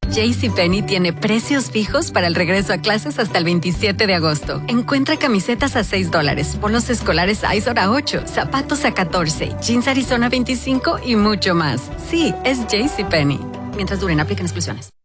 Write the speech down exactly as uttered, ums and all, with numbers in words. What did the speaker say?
JCPenney tiene precios fijos para el regreso a clases hasta el veintisiete de agosto. Encuentra camisetas a seis dólares, polos escolares Izor a ocho, zapatos a catorce, jeans Arizona veinticinco y mucho más. Sí, es JCPenney. Mientras duren, apliquen exclusiones.